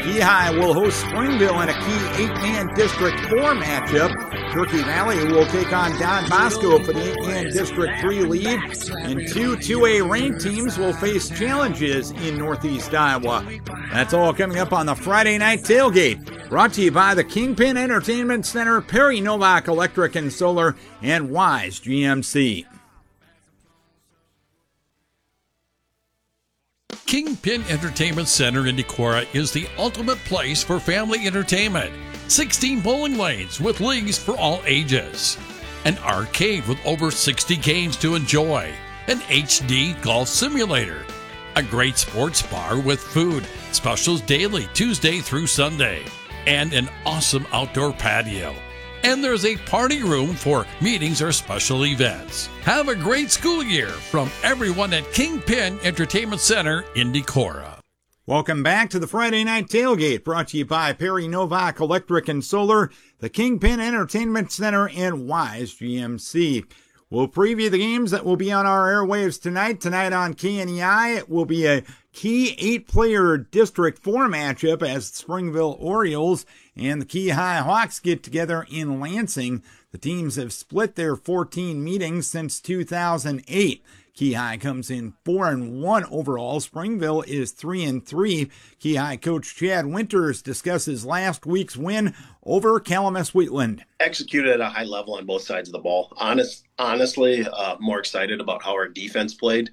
Lehigh will host Springville in a key 8-man District 4 matchup. Turkey Valley will take on Don Bosco for the 8-man District 3 lead. And two 2A ranked teams will face challenges in Northeast Iowa. That's all coming up on the Friday Night Tailgate. Brought to you by the Kingpin Entertainment Center, Perry Novak Electric and Solar, and Wise GMC. Kingpin Entertainment Center in Decorah is the ultimate place for family entertainment. 16 bowling lanes with leagues for all ages. An arcade with over 60 games to enjoy. An HD golf simulator. A great sports bar with food, specials daily, Tuesday through Sunday. And an awesome outdoor patio. And there's a party room for meetings or special events. Have a great school year from everyone at Kingpin Entertainment Center in Decorah. Welcome back to the Friday Night Tailgate, brought to you by Perry Novak Electric and Solar, the Kingpin Entertainment Center, and Wise GMC. We'll preview the games that will be on our airwaves tonight. Tonight on KNEI, it will be a key 8-player District 4 matchup as Springville Orioles and the Key High Hawks get together in Lansing. The teams have split their 14 meetings since 2008. Key High comes in 4-1 overall. Springville is 3-3. Key High coach Chad Winters discusses last week's win over Calumet Wheatland. Executed at a high level on both sides of the ball. Honestly, more excited about how our defense played.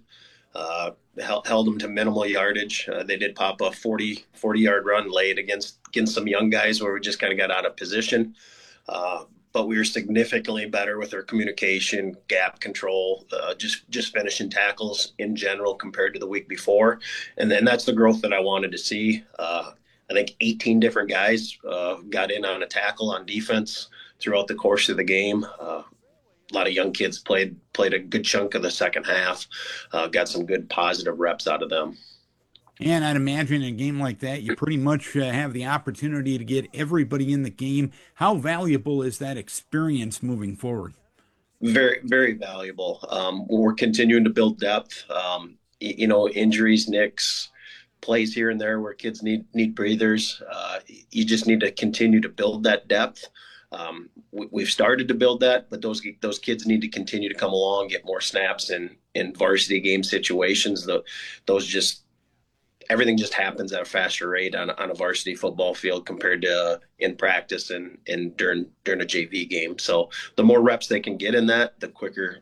Held them to minimal yardage. They did pop a 40-yard run late against some young guys where we just kind of got out of position. But we were significantly better with our communication, gap control, just finishing tackles in general compared to the week before. And then that's the growth that I wanted to see. I think 18 different guys got in on a tackle on defense throughout the course of the game. A lot of young kids played a good chunk of the second half, got some good positive reps out of them. And I'd imagine in a game like that, you pretty much have the opportunity to get everybody in the game. How valuable is that experience moving forward? Very, very valuable. We're continuing to build depth. Injuries, nicks, plays here and there where kids need breathers. You just need to continue to build that depth. We've started to build that, but those kids need to continue to come along, get more snaps in varsity game situations. Everything just happens at a faster rate on a varsity football field compared to in practice and during a JV game. So the more reps they can get in that, the quicker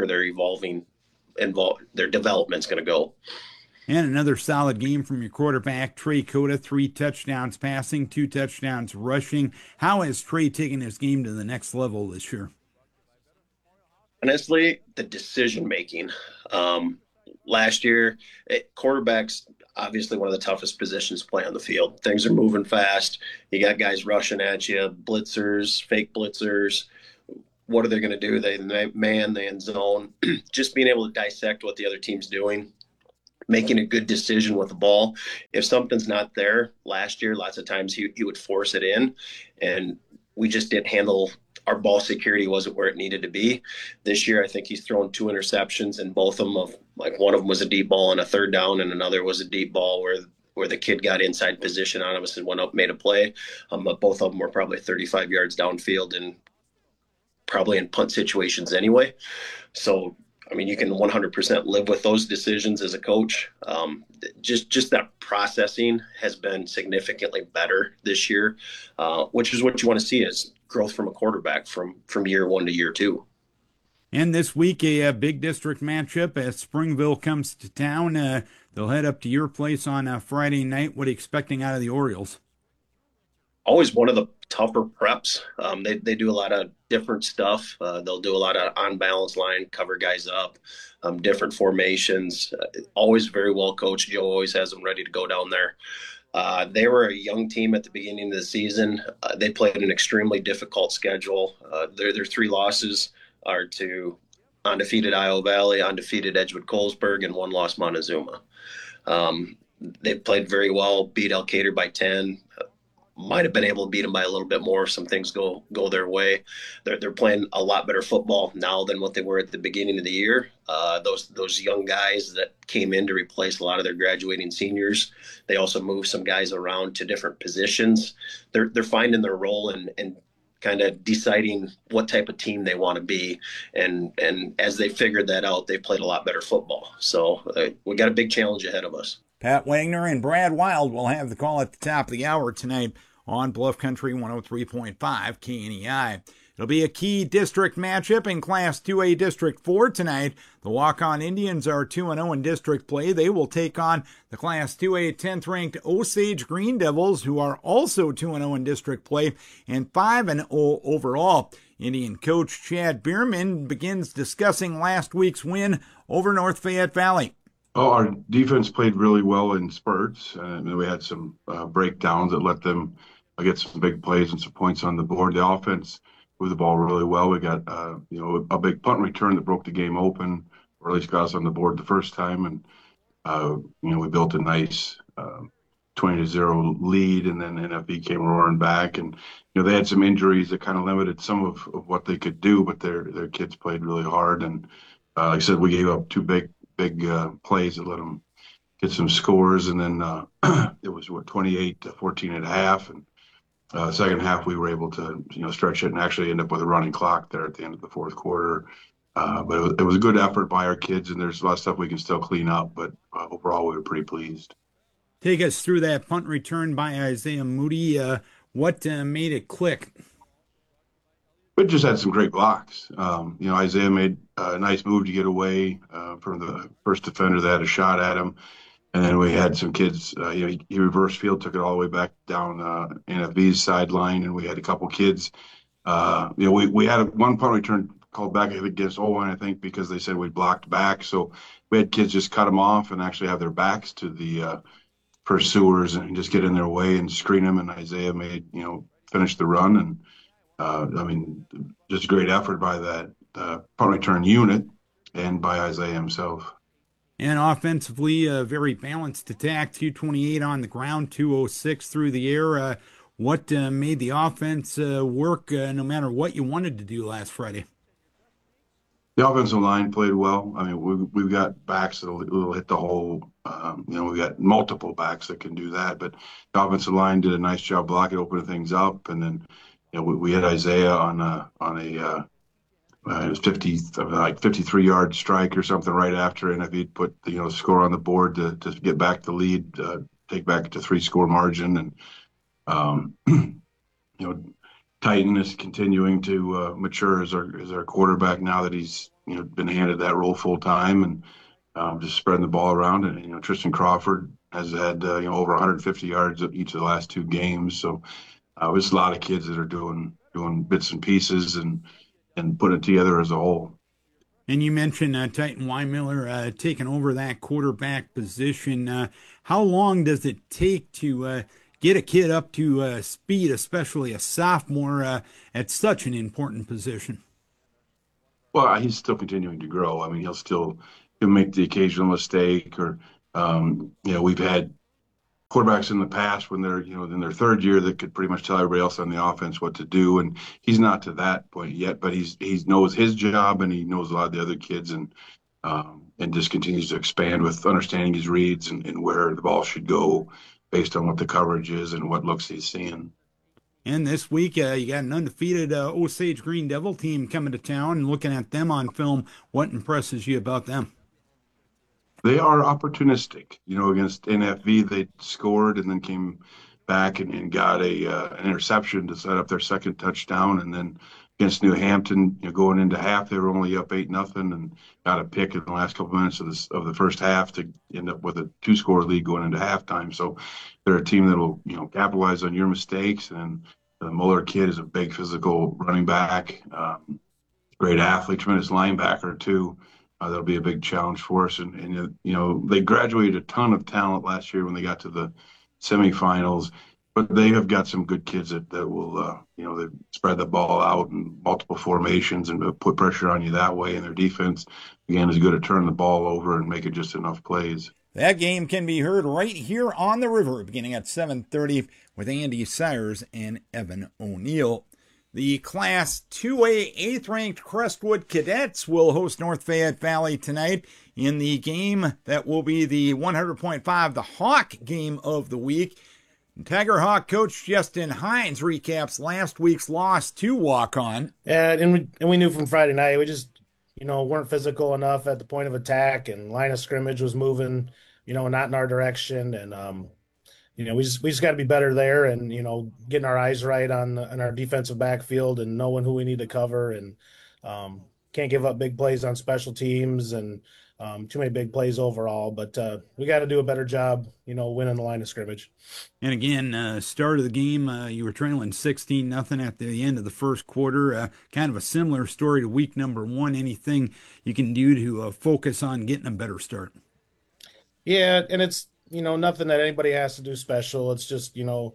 their development's going to go. And another solid game from your quarterback, Trey Cota, 3 touchdowns passing, 2 touchdowns rushing. How has Trey taken his game to the next level this year? Honestly, the decision-making. Last year, quarterbacks, obviously one of the toughest positions to play on the field. Things are moving fast. You got guys rushing at you, blitzers, fake blitzers. What are they going to do? They man, they end zone. Just being able to dissect what the other team's doing, making a good decision with the ball. If something's not there last year, lots of times he would force it in, and we just didn't handle – our ball security wasn't where it needed to be. This year, I think he's thrown 2 interceptions, and both of them, one of them was a deep ball on a third down, and another was a deep ball where the kid got inside position on us and went up, made a play. But both of them were probably 35 yards downfield and probably in punt situations anyway. So, you can 100% live with those decisions as a coach. Just that processing has been significantly better this year, which is what you want to see is growth from a quarterback from year 1 to year 2. And this week, a big district matchup as Springville comes to town. They'll head up to your place on Friday night. What are you expecting out of the Orioles? Always one of the tougher preps. They do a lot of different stuff. They'll do a lot of on-balance line, cover guys up, different formations. Always very well coached. Joe always has them ready to go down there. They were a young team at the beginning of the season. They played an extremely difficult schedule. Their 3 losses are to undefeated Iowa Valley, undefeated Edgewood Colesburg, and 1 loss Montezuma. They played very well, beat Elkader by 10. might have been able to beat them by a little bit more if some things go their way. They're playing a lot better football now than what they were at the beginning of the year. Those young guys that came in to replace a lot of their graduating seniors, they also moved some guys around to different positions. They're finding their role and kind of deciding what type of team they want to be. And as they figured that out, they played a lot better football. So we got a big challenge ahead of us. Pat Wagner and Brad Wild will have the call at the top of the hour tonight on Bluff Country 103.5 KNEI. It'll be a key district matchup in Class 2A District 4 tonight. The Walk-On Indians are 2-0 in district play. They will take on the Class 2A 10th-ranked Osage Green Devils, who are also 2-0 in district play and 5-0 overall. Indian coach Chad Bierman begins discussing last week's win over North Fayette Valley. Oh, our defense played really well in spurts. We had some breakdowns that let them get some big plays and some points on the board. The offense moved the ball really well. We got a big punt return that broke the game open, or at least got us on the board the first time, and we built a nice 20-0 lead, and then NFB came roaring back, and they had some injuries that kind of limited some of what they could do, but their kids played really hard, and like I said, we gave up two big plays that let them get some scores, and then it was 28-14 at half, and second half we were able to stretch it and actually end up with a running clock there at the end of the fourth quarter. But it was a good effort by our kids, and there's a lot of stuff we can still clean up, but overall we were pretty pleased. Take us through that punt return by Isaiah Moody. What made it click? We just had some great blocks. Isaiah made a nice move to get away from the first defender that had a shot at him. And then we had some kids, he reversed field, took it all the way back down NFB's sideline, and we had a couple kids. We had one punt return called back against Owen, I think, because they said we blocked back. So we had kids just cut them off and actually have their backs to the pursuers and just get in their way and screen them. And Isaiah finished the run. And just a great effort by that punt return unit and by Isaiah himself. And offensively, a very balanced attack, 228 on the ground, 206 through the air. What made the offense work no matter what you wanted to do last Friday? The offensive line played well. We've got backs that will hit the hole. We've got multiple backs that can do that. But the offensive line did a nice job blocking, opening things up. And then we had Isaiah on a it was 53-yard strike or something right after, and if he'd put the score on the board to get back the lead, take back to 3-score margin, and Titan is continuing to mature as our quarterback now that he's been handed that role full time, and just spreading the ball around. And Tristan Crawford has had over 150 yards each of the last 2 games, so there's a lot of kids that are doing bits and pieces and put it together as a whole. And you mentioned Titan Weimiller taking over that quarterback position. How long does it take to get a kid up to speed, especially a sophomore, at such an important position? Well, he's still continuing to grow. He'll make the occasional mistake, or we've had quarterbacks in the past when they're in their third year that could pretty much tell everybody else on the offense what to do, and he's not to that point yet, but he knows his job, and he knows a lot of the other kids, and just continues to expand with understanding his reads and where the ball should go based on what the coverage is and what looks he's seeing. And this week you got an undefeated Osage Green Devil team coming to town, and looking at them on film, what impresses you about them? They are opportunistic. Against NFV, they scored and then came back and got an interception to set up their second touchdown. And then against New Hampton, going into half, they were only up 8-0 and got a pick in the last couple minutes of the first half to end up with a 2-score lead going into halftime. So they're a team that will capitalize on your mistakes. And the Muller kid is a big physical running back, great athlete, tremendous linebacker too. That'll be a big challenge for us. And they graduated a ton of talent last year when they got to the semifinals, but they have got some good kids that will, they spread the ball out in multiple formations and put pressure on you that way. And their defense, again, is good at turning the ball over and making just enough plays. That game can be heard right here on the river beginning at 7:30 with Andy Sires and Evan O'Neill. The Class 2A 8th-ranked Crestwood Cadets will host North Fayette Valley tonight in the game that will be the 100.5 The Hawk game of the week. Tiger Hawk coach Justin Hines recaps last week's loss to Walk-On. And we knew from Friday night, we just, weren't physical enough at the point of attack, and line of scrimmage was moving, not in our direction. And, we just got to be better there, and, getting our eyes right on our defensive backfield and knowing who we need to cover, and can't give up big plays on special teams, and too many big plays overall. But we got to do a better job, winning the line of scrimmage. And again, start of the game, you were trailing 16-0 at the end of the first quarter. Kind of a similar story to week number 1. Anything you can do to focus on getting a better start? Yeah, and it's, nothing that anybody has to do special. It's just, kind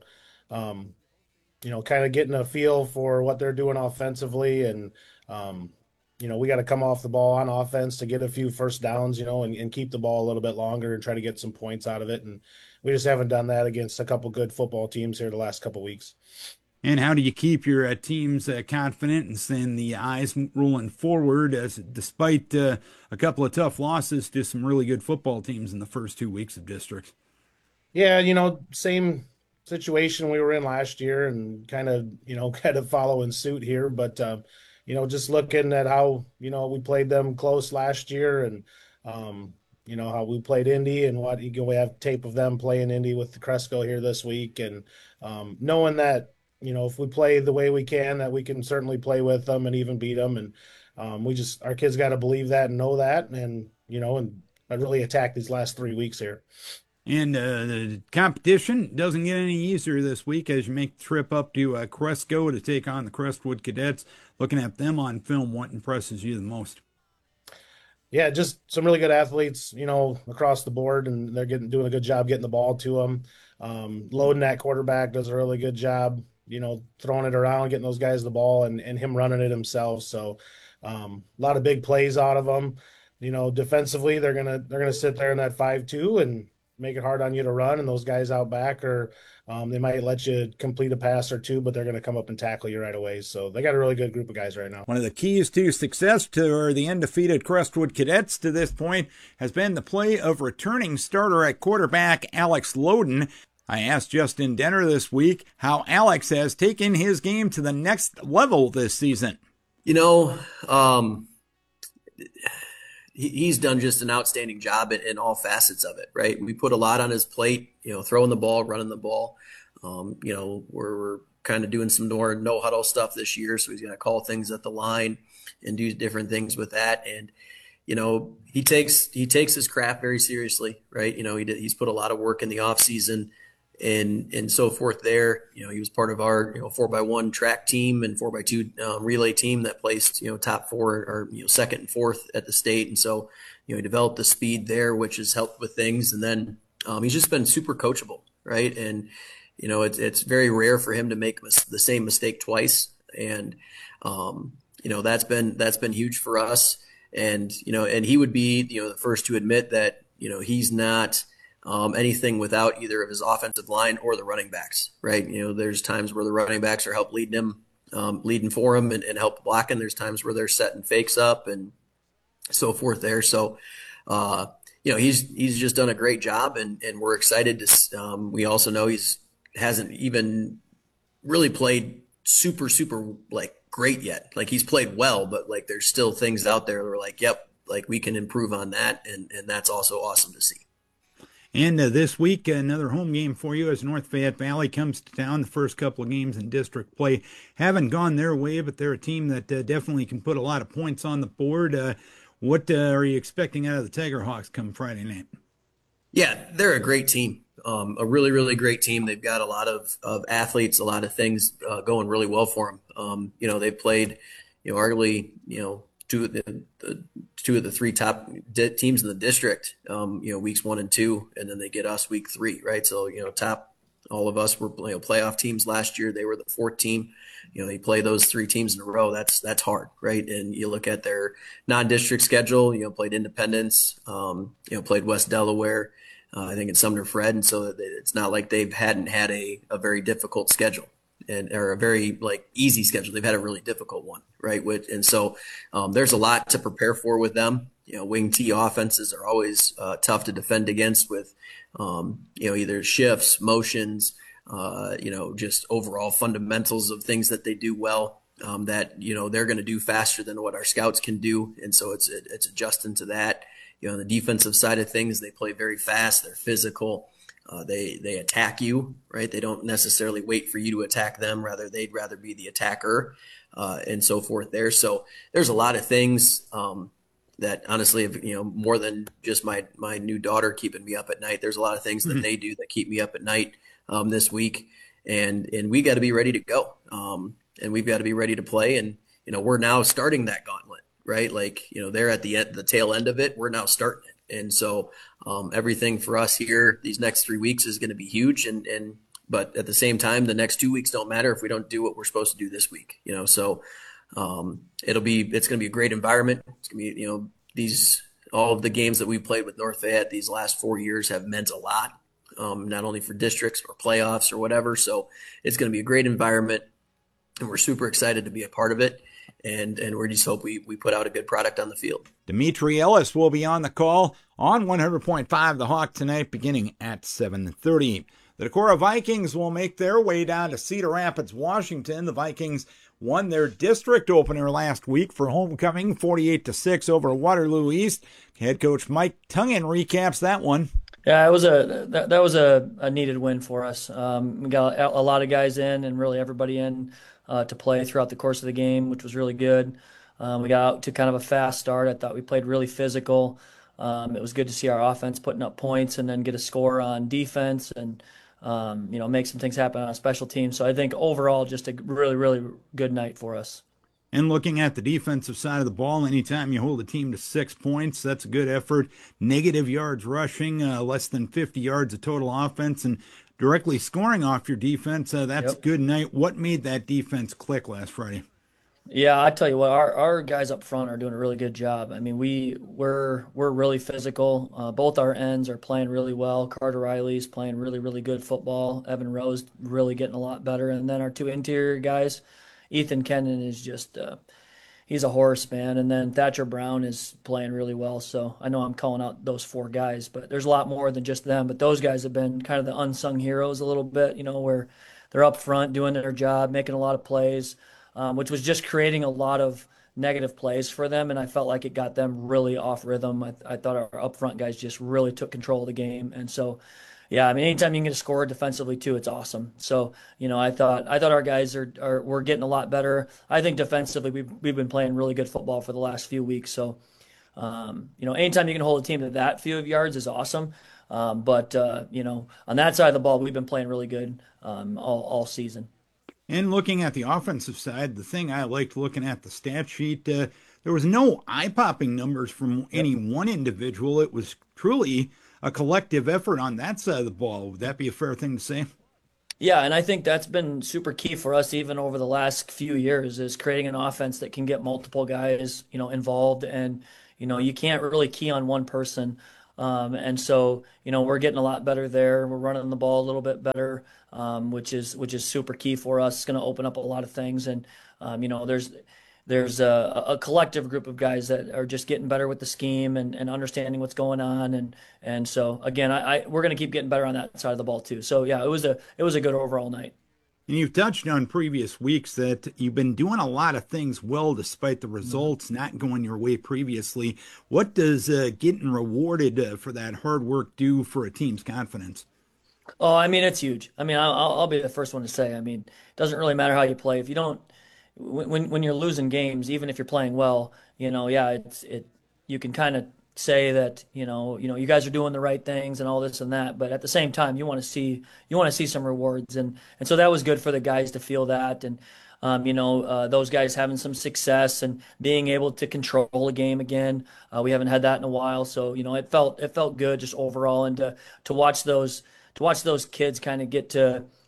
of getting a feel for what they're doing offensively. And, we got to come off the ball on offense to get a few first downs, and keep the ball a little bit longer and try to get some points out of it. And we just haven't done that against a couple good football teams here the last couple weeks. And how do you keep your teams confident and send the eyes rolling forward despite a couple of tough losses to some really good football teams in the first 2 weeks of districts? Yeah, same situation we were in last year, and kind of following suit here. But, just looking at how, we played them close last year, and, how we played Indy, and we have tape of them playing Indy with the Cresco here this week. And knowing that, if we play the way we can, that we can certainly play with them and even beat them. And our kids got to believe that and know that, and, and really attack these last 3 weeks here. And the competition doesn't get any easier this week as you make the trip up to Cresco to take on the Crestwood Cadets. Looking at them on film, what impresses you the most? Yeah, just some really good athletes, across the board, and they're doing a good job getting the ball to them. Loading that quarterback does a really good job, throwing it around, getting those guys the ball, and him running it himself. So a lot of big plays out of them. Defensively, they're gonna sit there in that 5-2 and make it hard on you to run, and those guys out back they might let you complete a pass or two, but they're going to come up and tackle you right away. So they got a really good group of guys right now. One of the keys to success for the undefeated Crestwood Cadets to this point has been the play of returning starter at quarterback Alex Loden. I asked Justin Denner this week how Alex has taken his game to the next level this season. He's done just an outstanding job in all facets of it, right? We put a lot on his plate, throwing the ball, running the ball. We're kind of doing some more no huddle stuff this year. So he's going to call things at the line and do different things with that. And, he takes his craft very seriously, right? He's put a lot of work in the off season and so forth there. He was part of our, 4x1 track team and 4x2 relay team that placed, top 4 or, second and fourth at the state. And so, he developed the speed there, which has helped with things. And then he's just been super coachable, right? And, it's very rare for him to make the same mistake twice. And, that's been huge for us. And, and he would be, the first to admit that, he's not anything without either of his offensive line or the running backs, right? There's times where the running backs are help leading for him and help blocking. There's times where they're setting fakes up and so forth there. So, he's just done a great job, and we're excited to, we also know hasn't even really played super like great yet. Like he's played well, but like there's still things out there that are like, yep, like we can improve on that. And that's also awesome to see. And this week, another home game for you as North Fayette Valley comes to town. The first couple of games in district play haven't gone their way, but they're a team that definitely can put a lot of points on the board. What are you expecting out of the Tiger Hawks come Friday night? Yeah, they're a great team, a really, really great team. They've got a lot of athletes, a lot of things going really well for them. They've played, arguably, two of the three top teams in the district, weeks 1 and 2, and then they get us week 3, right? So, top, all of us were playoff teams last year. They were the 4th team. You play those 3 teams in a row. That's hard, right? And you look at their non-district schedule. Played Independence. Played West Delaware. I think it's Sumner Fred, and so it's not like they hadn't had a very difficult schedule or a very like easy schedule. They've had a really difficult one, right? And so there's a lot to prepare for with them. Wing T offenses are always tough to defend against with either shifts, motions, just overall fundamentals of things that they do well. That they're going to do faster than what our scouts can do, and so it's adjusting to that. On the defensive side of things, they play very fast. They're physical. They attack you, right? They don't necessarily wait for you to attack them. Rather, they'd rather be the attacker, and so forth. There, so there's a lot of things that honestly, more than just my new daughter keeping me up at night. There's a lot of things that they do that keep me up at night this week, and we got to be ready to go. And we've got to be ready to play. And, we're now starting that gauntlet, right? Like, they're at the tail end of it. We're now starting it. And so everything for us here, these next 3 weeks is going to be huge. But at the same time, the next 2 weeks don't matter if we don't do what we're supposed to do this week, so it's going to be a great environment. It's going to be, all of the games that we've played with North Fayette these last 4 years have meant a lot, not only for districts or playoffs or whatever. So it's going to be a great environment. And we're super excited to be a part of it, and we just hope we put out a good product on the field. Dimitri Ellis will be on the call on 100.5 The Hawk tonight, beginning at 7:30. The Decorah Vikings will make their way down to Cedar Rapids, Washington. The Vikings won their district opener last week for homecoming, 48-6 over Waterloo East. Head coach Mike Tungan recaps that one. Yeah, that was a needed win for us. We got a lot of guys in, and really everybody in to play throughout the course of the game, which was really good. We got out to kind of a fast start. I thought we played really physical. It was good to see our offense putting up points and then get a score on defense and make some things happen on special teams. So I think overall, just a really, really good night for us. And looking at the defensive side of the ball, anytime you hold a team to 6 points, that's a good effort. Negative yards rushing, less than 50 yards of total offense, and directly scoring off your defense, that's a good night. What made that defense click last Friday? Yeah, I tell you what, our guys up front are doing a really good job. I mean, we're really physical. Both our ends are playing really well. Carter Riley's playing really, really good football. Evan Rose really getting a lot better. And then our two interior guys, Ethan Kennan is just he's a horse, man. And then Thatcher Brown is playing really well. So I know I'm calling out those four guys, but there's a lot more than just them. But those guys have been kind of the unsung heroes a little bit, where they're up front doing their job, making a lot of plays, which was just creating a lot of negative plays for them. And I felt like it got them really off rhythm. I thought our up front guys just really took control of the game. And so, yeah, I mean, anytime you can get a score defensively too, it's awesome. So, I thought our guys we're getting a lot better. I think defensively we've been playing really good football for the last few weeks. So, anytime you can hold a team to that few of yards is awesome. But on that side of the ball, we've been playing really good all season. And looking at the offensive side, the thing I liked looking at the stat sheet, there was no eye-popping numbers from any one individual. It was truly a collective effort on that side of the ball. Would that be a fair thing to say? Yeah, and I think that's been super key for us even over the last few years is creating an offense that can get multiple guys, involved. And, you can't really key on one person. And so, we're getting a lot better there. We're running the ball a little bit better, which is super key for us. It's going to open up a lot of things. And, there's a collective group of guys that are just getting better with the scheme and understanding what's going on. And so again, we're going to keep getting better on that side of the ball too. So yeah, it was a good overall night. And you've touched on previous weeks that you've been doing a lot of things well despite the results not going your way previously. What does getting rewarded for that hard work do for a team's confidence? Oh, I mean, it's huge. I mean, I'll be the first one to say, I mean, it doesn't really matter how you play. If you don't, when you're losing games, even if you're playing well, you can kind of say that you guys are doing the right things and all this and that, but at the same time you want to see some rewards, and so that was good for the guys to feel that, and those guys having some success and being able to control a game again. We haven't had that in a while, so it felt good just overall, and to watch those kids kind of get to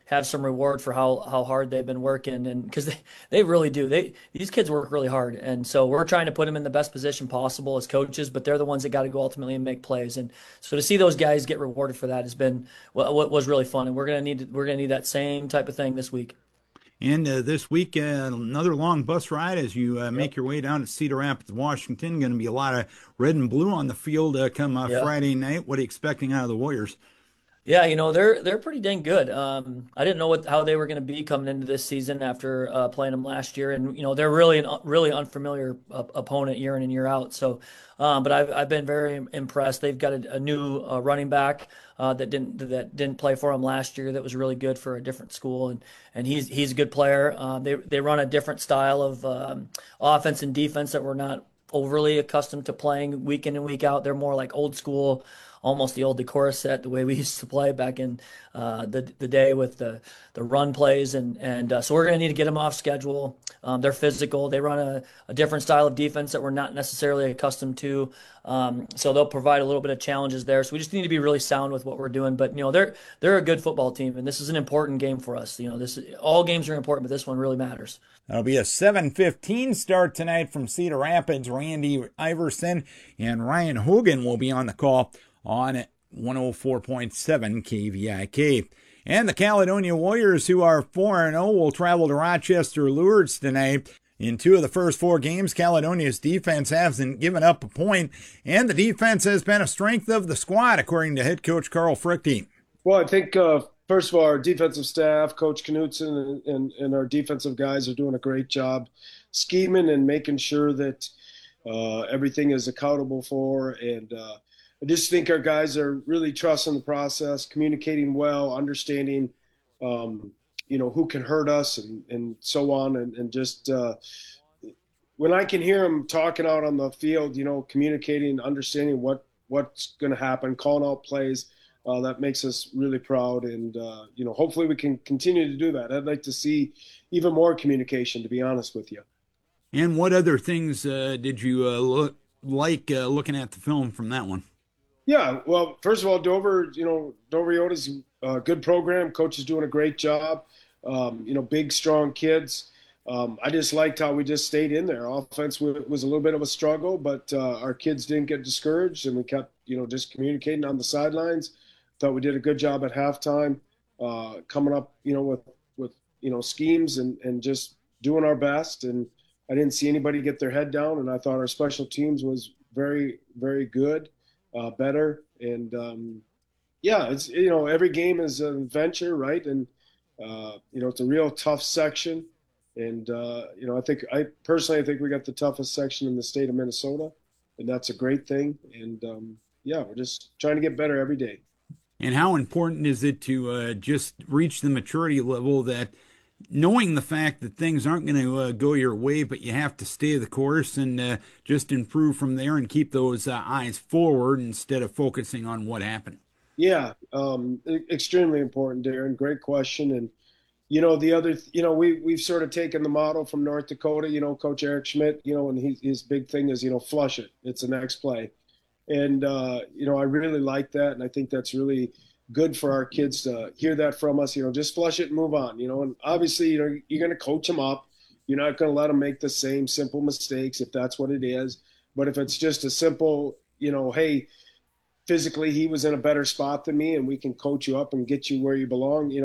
have some reward for how hard they've been working, and because they really do. These kids work really hard, and so we're trying to put them in the best position possible as coaches, but they're the ones that got to go ultimately and make plays. And so to see those guys get rewarded for that has been what was really fun, and we're gonna need that same type of thing this week. And this week, another long bus ride as you make your way down to Cedar Rapids, Washington. Going to be a lot of red and blue on the field come Friday night. What are you expecting out of the Warriors? Yeah, they're pretty dang good. I didn't know how they were going to be coming into this season after playing them last year, and they're really really unfamiliar opponent year in and year out. So, but I've been very impressed. They've got a new running back that didn't play for them last year. That was really good for a different school, and he's a good player. They run a different style of offense and defense that we're not overly accustomed to playing week in and week out. They're more like old school, almost the old Decorah set, the way we used to play back in the day with the run plays. And so we're going to need to get them off schedule. They're physical. They run a different style of defense that we're not necessarily accustomed to. So they'll provide a little bit of challenges there. So we just need to be really sound with what we're doing. But, they're a good football team, and this is an important game for us. All games are important, but this one really matters. That'll be a 7:15 start tonight from Cedar Rapids. Randy Iverson and Ryan Hogan will be on the call on 104.7 KVIK. And the Caledonia Warriors, who are 4-0, will travel to Rochester Lourdes tonight. In 2 of the first 4 games, Caledonia's defense hasn't given up a point, and the defense has been a strength of the squad, according to head coach Carl Frichte. Well, I think, first of all, our defensive staff, Coach Knutson and our defensive guys are doing a great job scheming and making sure that everything is accountable for. And I just think our guys are really trusting the process, communicating well, understanding, who can hurt us and so on. And just when I can hear them talking out on the field, communicating, understanding what's going to happen, calling out plays, that makes us really proud. And, hopefully we can continue to do that. I'd like to see even more communication, to be honest with you. And what other things did you looking at the film from that one? Yeah, well, first of all, Dover Yota's a good program. Coach is doing a great job. Big, strong kids. I just liked how we just stayed in there. Offense was a little bit of a struggle, but our kids didn't get discouraged, and we kept, just communicating on the sidelines. Thought we did a good job at halftime, coming up, with schemes and just doing our best. And I didn't see anybody get their head down, and I thought our special teams was very, very good. Better. And it's every game is an adventure, right? And it's a real tough section. And I personally think we got the toughest section in the state of Minnesota, and that's a great thing. And we're just trying to get better every day. And how important is it to just reach the maturity level that, knowing the fact that things aren't going to go your way, but you have to stay the course and just improve from there and keep those eyes forward instead of focusing on what happened? Yeah, extremely important, Darren. Great question. And, the other, we've sort of taken the model from North Dakota, Coach Eric Schmidt, and his big thing is, flush it. It's the next play. And, I really like that. And I think that's really good for our kids to hear that from us, just flush it and move on, and obviously, you're going to coach them up. You're not going to let them make the same simple mistakes if that's what it is. But if it's just a simple, hey, physically he was in a better spot than me and we can coach you up and get you where you belong,